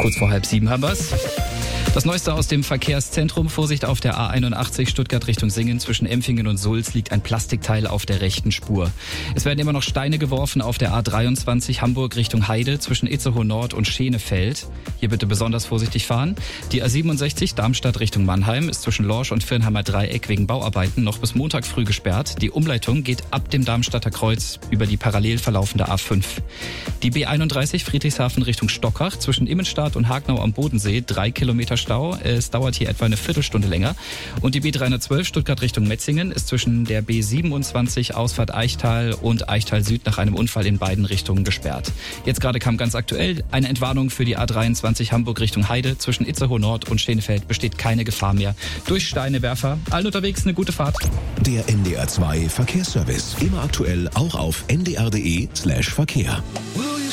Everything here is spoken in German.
Kurz vor 6:30 haben wir's. Das Neueste aus dem Verkehrszentrum. Vorsicht auf der A81 Stuttgart Richtung Singen. Zwischen Empfingen und Sulz liegt ein Plastikteil auf der rechten Spur. Es werden immer noch Steine geworfen auf der A23 Hamburg Richtung Heide zwischen Itzehoe Nord und Schenefeld. Hier bitte besonders vorsichtig fahren. Die A67 Darmstadt Richtung Mannheim ist zwischen Lorsch und Firnheimer Dreieck wegen Bauarbeiten noch bis Montag früh gesperrt. Die Umleitung geht ab dem Darmstadter Kreuz über die parallel verlaufende A5. Die B31 Friedrichshafen Richtung Stockach zwischen Immenstadt und Hagnau am Bodensee 3 Kilometer Stau. Es dauert hier etwa eine Viertelstunde länger. Und die B312 Stuttgart Richtung Metzingen ist zwischen der B27 Ausfahrt Eichtal und Eichtal Süd nach einem Unfall in beiden Richtungen gesperrt. Jetzt gerade kam ganz aktuell eine Entwarnung für die A23 Hamburg Richtung Heide. Zwischen Itzehoe Nord und Schenefeld besteht keine Gefahr mehr durch Steinewerfer. Allen unterwegs eine gute Fahrt. Der NDR 2 Verkehrsservice. Immer aktuell auch auf ndr.de/Verkehr.